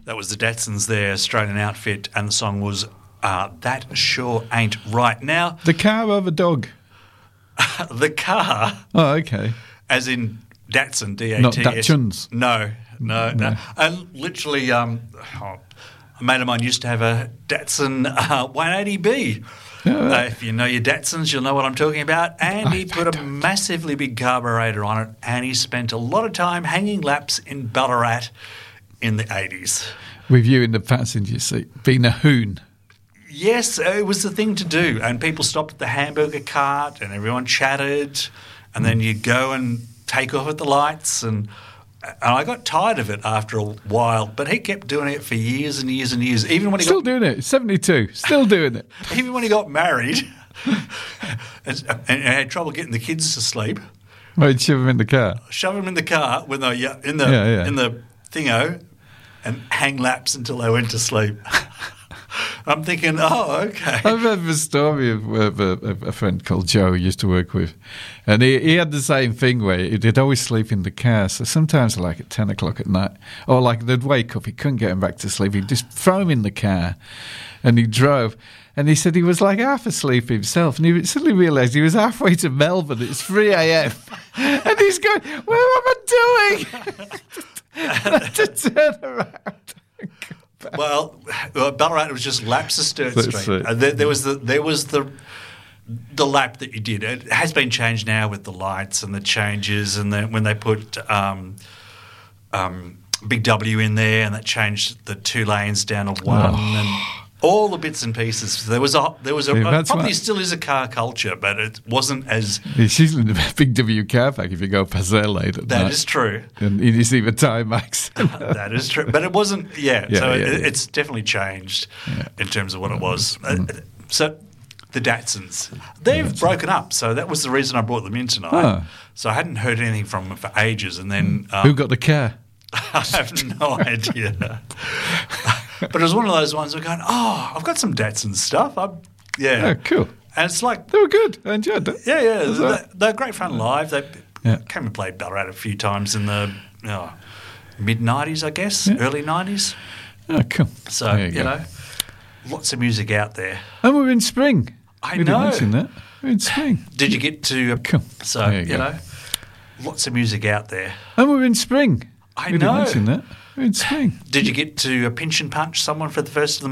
That was the Datsuns, their Australian outfit, and the song was That Sure Ain't Right. Now, The car or the dog? the car, Oh, okay. as in Datsun, D-A-T-S. Not Datsuns. No. And literally, a mate of mine used to have a Datsun 180B. If you know your Datsuns, you'll know what I'm talking about. And he put a massively big carburetor on it, and he spent a lot of time hanging laps in Ballarat in the 80s. With you in the passenger seat, being a hoon. Yes, it was the thing to do. And people stopped at the hamburger cart and everyone chatted. And then you go and take off at the lights. And I got tired of it after a while. But he kept doing it for years and years and years. Even when he doing it. 72. Still doing it. Even when he got married and had trouble getting the kids to sleep. Well, you'd shove him in the car. Shove them in the car when they in the thingo and hang laps until they went to sleep. I'm thinking, okay. I've heard the story of a friend called Joe who used to work with, and he had the same thing where he'd always sleep in the car. So sometimes, like at 10 o'clock at night, or like they'd wake up, he couldn't get him back to sleep. He'd just throw him in the car, and he drove. And he said he was like half asleep himself, and he suddenly realised he was halfway to Melbourne. It's 3 a.m. and he's going, "What am I doing?" to turn around. Well, Ballarat was just laps of Sturt Street. There was the lap that you did. It has been changed now with the lights and the changes, and when they put Big W in there, and that changed the 2 lanes down to 1, and all the bits and pieces. There was probably still is a car culture, but it wasn't as. It's usually the Big W car park if you go past there late at night. That is true. And you see the Timex. That is true, but it wasn't. It's definitely changed in terms of what it was. So the Datsuns, they've broken up. So that was the reason I brought them in tonight. Oh. So I hadn't heard anything from them for ages, and then who got the car? I have no idea. But it was one of those ones where going, I've got some Datsun stuff. Oh, cool. And it's like... They were good. I enjoyed that. Yeah. They're great fun live. They came and played Ballarat a few times in the mid-90s, I guess, early 90s. Oh, cool. So, you know, lots of music out there. And we're in spring. I we know. Didn't mention that. We're in spring. Did you get to... Cool. So, you know, lots of music out there. And we're in spring. I we know. Didn't mention that. We're in spring. Did you get to pinch and punch someone for the first of the